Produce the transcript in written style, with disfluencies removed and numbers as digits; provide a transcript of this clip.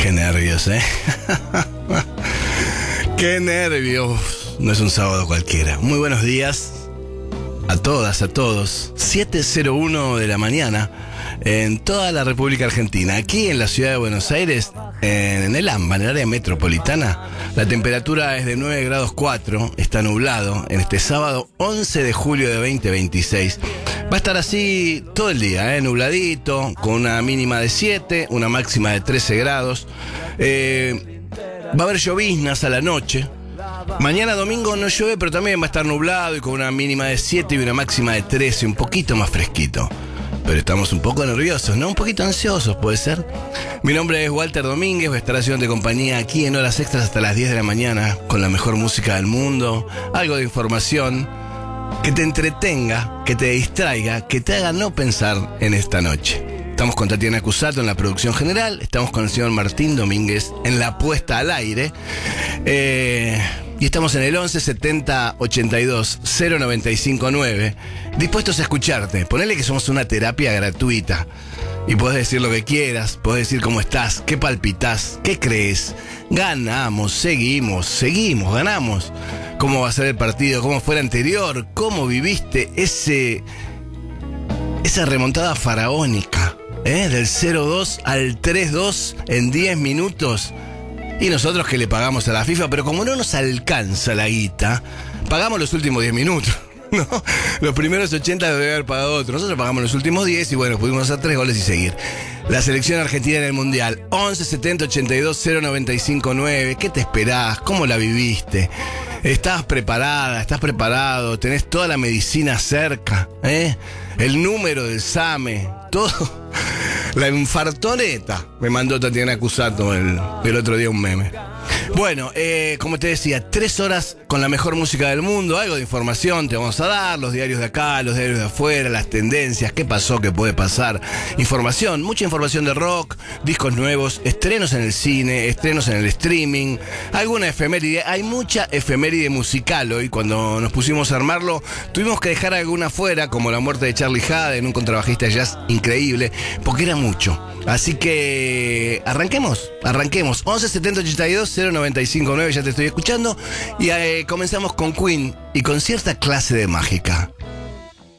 Qué nervios, ¿eh? Qué nervios. No es un sábado cualquiera. Muy buenos días a todas, a todos. 7:01 de la mañana en toda la República Argentina. Aquí en la ciudad de Buenos Aires, en el AMBA, en el área metropolitana, la temperatura es de 9 grados 4. Está nublado en este sábado 11 de julio de 2026. Va a estar así todo el día, nubladito, con una mínima de 7, una máxima de 13 grados. Va a haber lloviznas a la noche. Mañana domingo no llueve, pero también va a estar nublado y con una mínima de 7 y una máxima de 13, un poquito más fresquito. Pero estamos un poco nerviosos, ¿no? Un poquito ansiosos, puede ser. Mi nombre es Walter Domínguez, voy a estar haciéndote compañía aquí en Horas Extras hasta las 10 de la mañana, con la mejor música del mundo, algo de información, que te entretenga, que te distraiga, que te haga no pensar en esta noche. Estamos con Tatiana Cusato en la producción general, estamos con el señor Martín Domínguez en la puesta al aire, y estamos en el 11 70 82 095 9, dispuestos a escucharte. Ponele que somos una terapia gratuita y podés decir lo que quieras, podés decir cómo estás, qué palpitás, qué crees. Ganamos, seguimos, ganamos. ¿Cómo va a ser el partido? ¿Cómo fue el anterior? ¿Cómo viviste esa remontada faraónica? Del 0-2 al 3-2 en 10 minutos. Y nosotros que le pagamos a la FIFA, pero como no nos alcanza la guita, pagamos los últimos 10 minutos, ¿no? Los primeros 80 debe haber pagado otro. Nosotros pagamos los últimos 10 y bueno, pudimos hacer 3 goles y seguir. La selección argentina en el Mundial, 11 70 82 095 9. ¿Qué te esperás? ¿Cómo la viviste? ¿Estás preparada? ¿Estás preparado? ¿Tenés toda la medicina cerca? El número del SAME, todo. La infartoneta, me mandó Tatiana Cusato el otro día un meme. Bueno, como te decía, 3 horas con la mejor música del mundo, algo de información te vamos a dar, los diarios de acá, los diarios de afuera, las tendencias, qué pasó, qué puede pasar, información, mucha información de rock, discos nuevos, estrenos en el cine, estrenos en el streaming, alguna efeméride, hay mucha efeméride musical hoy. Cuando nos pusimos a armarlo, tuvimos que dejar alguna fuera, como la muerte de Charlie Haden, un contrabajista de jazz increíble, porque era mucho. Así que arranquemos. 11 70 82 095 9, ya te estoy escuchando. Y comenzamos con Queen y con cierta clase de mágica.